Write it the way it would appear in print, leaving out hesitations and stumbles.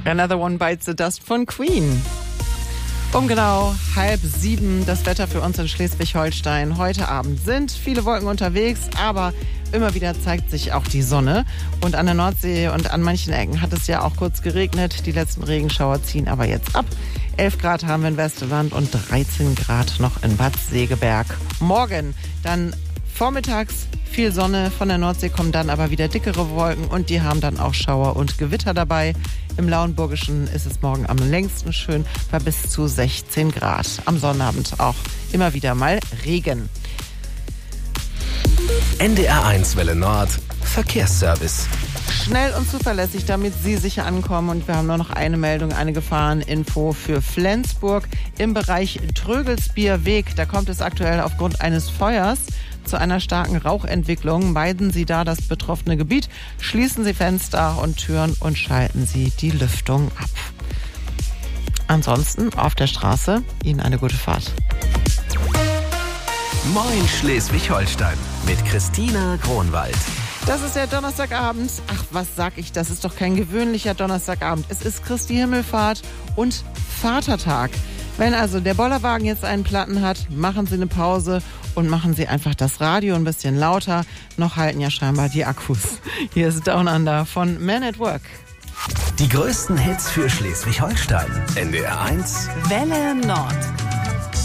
Another One Bites the Dust von Queen. Um genau 6:30 das Wetter für uns in Schleswig-Holstein. Heute Abend sind viele Wolken unterwegs, aber immer wieder zeigt sich auch die Sonne. Und an der Nordsee und an manchen Ecken hat es ja auch kurz geregnet. Die letzten Regenschauer ziehen aber jetzt ab. 11 Grad haben wir in Westerland und 13 Grad noch in Bad Segeberg. Morgen dann vormittags viel Sonne, von der Nordsee kommen dann aber wieder dickere Wolken und die haben dann auch Schauer und Gewitter dabei. Im Lauenburgischen ist es morgen am längsten schön bei bis zu 16 Grad. Am Sonnabend auch immer wieder mal Regen. NDR1 Welle Nord, Verkehrsservice. Schnell und zuverlässig, damit Sie sicher ankommen. Und wir haben nur noch eine Meldung, eine Gefahreninfo für Flensburg im Bereich Trögelsbierweg. Da kommt es aktuell aufgrund eines Feuers zu einer starken Rauchentwicklung. Meiden Sie da das betroffene Gebiet, schließen Sie Fenster und Türen und schalten Sie die Lüftung ab. Ansonsten auf der Straße Ihnen eine gute Fahrt. Moin Schleswig-Holstein mit Christina Kronwald. Das ist der Donnerstagabend. Ach, was sag ich? Das ist doch kein gewöhnlicher Donnerstagabend. Es ist Christi Himmelfahrt und Vatertag. Wenn also der Bollerwagen jetzt einen Platten hat, machen Sie eine Pause und machen Sie einfach das Radio ein bisschen lauter. Noch halten ja scheinbar die Akkus. Hier ist Down Under von Man at Work. Die größten Hits für Schleswig-Holstein. NDR1 Welle Nord.